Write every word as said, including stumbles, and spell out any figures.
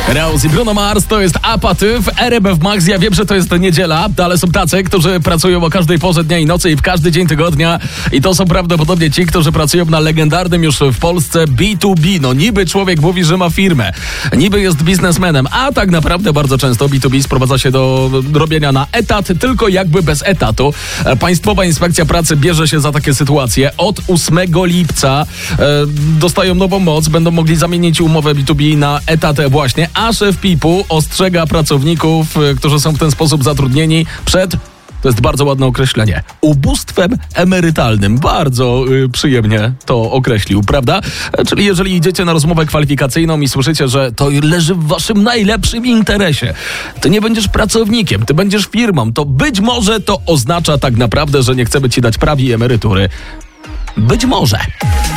Rose i Bruno Mars to jest Apaty w R M F Max. Ja wiem, że to jest niedziela, ale są tacy, którzy pracują o każdej porze dnia i nocy i w każdy dzień tygodnia. I to są prawdopodobnie ci, którzy pracują na legendarnym już w Polsce B dwa B. No niby człowiek mówi, że ma firmę, niby jest biznesmenem, a tak naprawdę bardzo często B dwa B sprowadza się do robienia na etat, tylko jakby bez etatu. Państwowa Inspekcja Pracy bierze się za takie sytuacje. Od ósmego lipca e, dostają nową moc, będą mogli zamienić umowę B dwa B na etat właśnie, a szef P I P-u ostrzega pracowników, którzy są w ten sposób zatrudnieni przed, to jest bardzo ładne określenie, ubóstwem emerytalnym. Bardzo y, przyjemnie to określił, prawda? Czyli jeżeli idziecie na rozmowę kwalifikacyjną i słyszycie, że to leży w waszym najlepszym interesie, ty nie będziesz pracownikiem, ty będziesz firmą, to być może to oznacza tak naprawdę, że nie chcemy ci dać prawi emerytury. Być może.